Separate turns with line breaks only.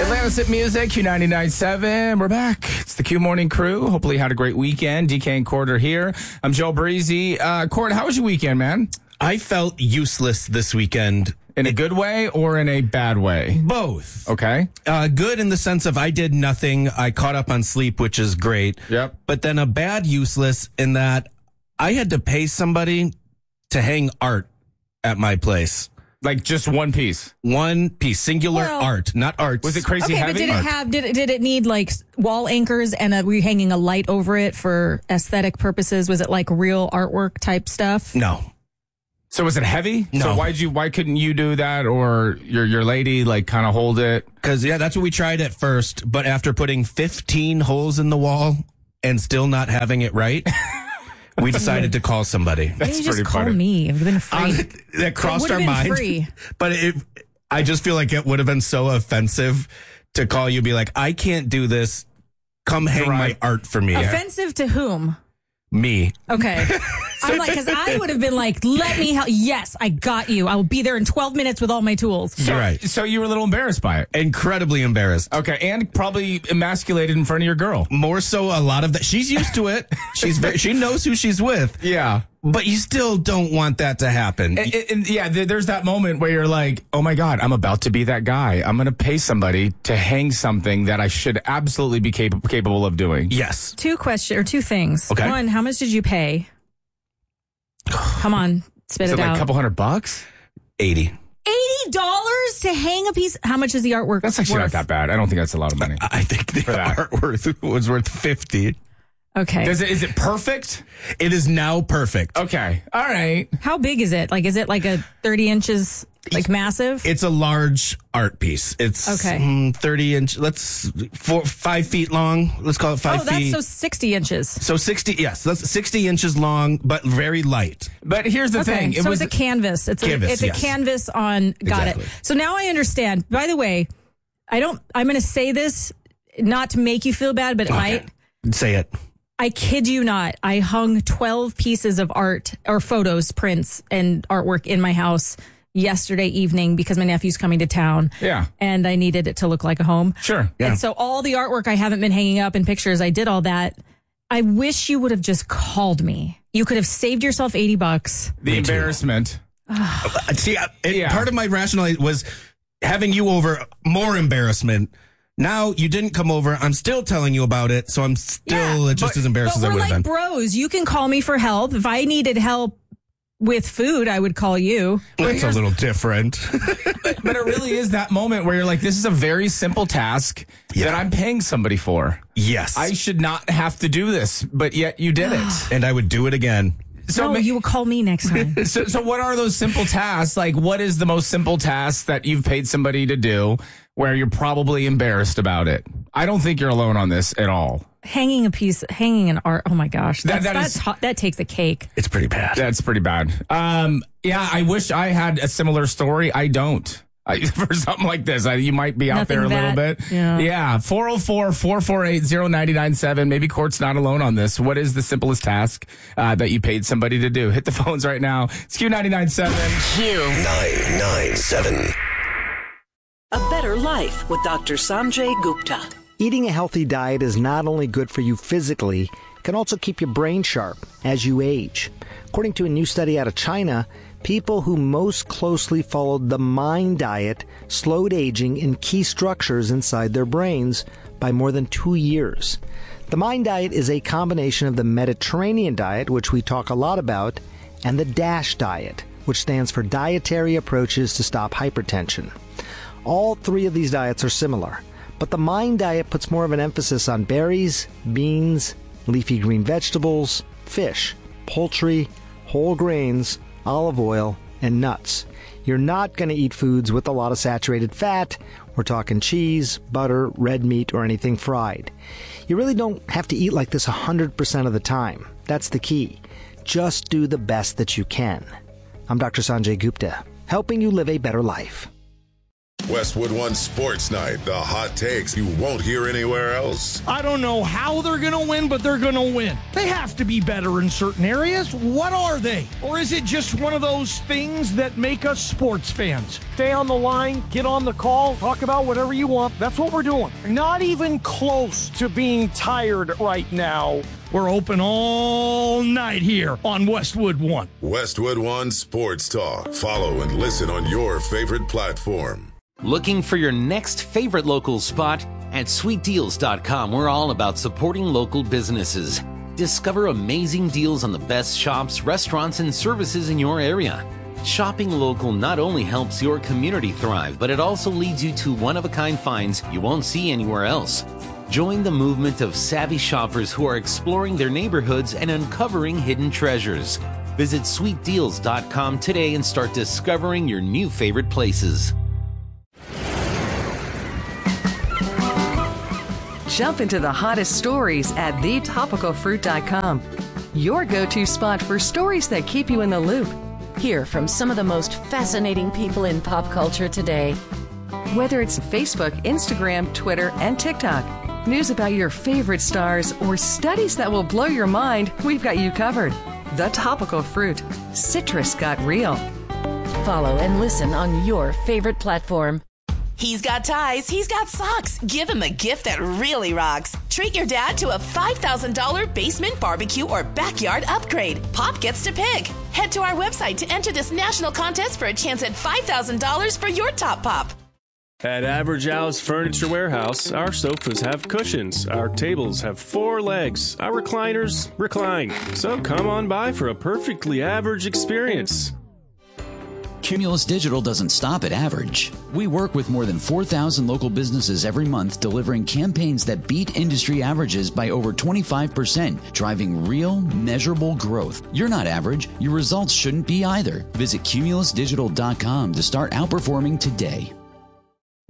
Atlantis Hit Music, Q99.7. We're back. It's the Q Morning Crew. Hopefully you had a great weekend. DK and Cord are here. I'm Joe Breezy. Cord, how was your weekend, man?
I felt useless this weekend.
In a good way or in a bad way?
Both.
Okay.
Good in the sense of I did nothing. I caught up on sleep, which is great.
Yep.
But then a bad useless in that I had to pay somebody to hang art at my place.
Like just one piece?
One piece, singular art, not arts.
Was it crazy heavy?
But did it need like wall anchors and were you hanging a light over it for aesthetic purposes? Was it like real artwork type stuff?
No.
So was it heavy?
No.
So why couldn't you do that or your lady like kind of hold it?
Because, that's what we tried at first. But after putting 15 holes in the wall and still not having it right, we decided to call somebody.
That's
you
pretty
just call
funny.
me. It would have been free.
That crossed
It
our
would have
mind.
been free.
But I just feel like it would have been so offensive to call you, be like, I can't do this. Come hang my art for me.
Offensive to whom?
Me.
Okay. I'm like, because I would have been like, let me help. Yes, I got you. I will be there in 12 minutes with all my tools.
You're right.
So you were a little embarrassed by it?
Incredibly embarrassed.
Okay, and probably emasculated in front of your girl.
More so a lot of that. She's used to it. She knows who she's with.
Yeah.
But you still don't want that to happen.
And there's that moment where you're like, oh my God, I'm about to be that guy. I'm going to pay somebody to hang something that I should absolutely be capable of doing.
Yes.
Two things.
Okay.
One, how much did you pay? Come on, spit
Is
it
it like
out.
a couple $100?
80.
$80 to hang a piece. How much is the artwork?
That's actually not that bad. I don't think that's a lot of money.
I think the artwork was worth 50.
Okay.
Is it perfect?
It is now perfect.
Okay. All right.
How big is it? Like, is it like a 30 inches, like massive?
It's a large art piece. It's
Okay.
30 inch. 5 feet long. Let's call it 5 feet.
That's so 60 inches.
So 60, yes, that's 60 inches long, but very light.
But here's the thing.
So it's a canvas. It's
Canvas,
a
yes.
canvas on, got
Exactly.
it. So now I understand. By the way, I'm going to say this not to make you feel bad, but it might.
Say it.
I kid you not. I hung 12 pieces of art or photos, prints, and artwork in my house yesterday evening because my nephew's coming to town.
Yeah.
And I needed it to look like a home.
Sure.
Yeah.
And so all the artwork I haven't been hanging up in pictures, I did all that. I wish you would have just called me. You could have saved yourself $80.
The embarrassment.
See, part of my rationale was having you over, more embarrassment. Now you didn't come over. I'm still telling you about it, so I'm still just as embarrassed as I
But
would
we're
have
like
been.
bros. You can call me for help. If I needed help with food, I would call you.
That's a little different.
But it really is that moment where you're like, this is a very simple task that I'm paying somebody for.
Yes.
I should not have to do this, but yet you did it.
And I would do it again.
So you will call me next time.
So what are those simple tasks? Like, what is the most simple task that you've paid somebody to do where you're probably embarrassed about it? I don't think you're alone on this at all.
Hanging an art. Oh my gosh.
That
takes a cake.
It's pretty bad.
That's pretty bad. Yeah, I wish I had a similar story. I don't. For something like this, you might be out there a little bit. Yeah. 404-448-0997. Maybe Court's not alone on this. What is the simplest task that you paid somebody to do? Hit the phones right now. It's Q99.7.
Q997.
A Better Life with Dr. Sanjay Gupta.
Eating a healthy diet is not only good for you physically, it can also keep your brain sharp as you age. According to a new study out of China, people who most closely followed the MIND diet slowed aging in key structures inside their brains by more than 2 years. The MIND diet is a combination of the Mediterranean diet, which we talk a lot about, and the DASH diet, which stands for Dietary Approaches to Stop Hypertension. All three of these diets are similar, but the MIND diet puts more of an emphasis on berries, beans, leafy green vegetables, fish, poultry, whole grains, olive oil, and nuts. You're not going to eat foods with a lot of saturated fat. We're talking cheese, butter, red meat, or anything fried. You really don't have to eat like this 100% of the time. That's the key. Just do the best that you can. I'm Dr. Sanjay Gupta, helping you live a better life.
Westwood One Sports Night, the hot takes you won't hear anywhere else.
I don't know how they're going to win, but they're going to win. They have to be better in certain areas. What are they? Or is it just one of those things that make us sports fans? Stay on the line, get on the call, talk about whatever you want. That's what we're doing. Not even close to being tired right now. We're open all night here on Westwood One.
Westwood One Sports Talk. Follow and listen on your favorite platform.
Looking for your next favorite local spot? At sweetdeals.com, we're all about supporting local businesses. Discover amazing deals on the best shops, restaurants, and services in your area. Shopping local not only helps your community thrive, but it also leads you to one-of-a-kind finds you won't see anywhere else. Join the movement of savvy shoppers who are exploring their neighborhoods and uncovering hidden treasures. Visit sweetdeals.com today and start discovering your new favorite places.
Jump into the hottest stories at thetopicalfruit.com. Your go-to spot for stories that keep you in the loop.
Hear from some of the most fascinating people in pop culture today.
Whether it's Facebook, Instagram, Twitter, and TikTok, news about your favorite stars, or studies that will blow your mind, we've got you covered. The Topical Fruit. Citrus got real.
Follow and listen on your favorite platform.
He's got ties. He's got socks. Give him a gift that really rocks. Treat your dad to a $5,000 basement barbecue or backyard upgrade. Pop gets to pick. Head to our website to enter this national contest for a chance at $5,000 for your top pop.
At Average Al's Furniture Warehouse, our sofas have cushions, our tables have 4 legs, our recliners recline. So come on by for a perfectly average experience.
Cumulus Digital doesn't stop at average. We work with more than 4,000 local businesses every month, delivering campaigns that beat industry averages by over 25%, driving real, measurable growth. You're not average. Your results shouldn't be either. Visit cumulusdigital.com to start outperforming today.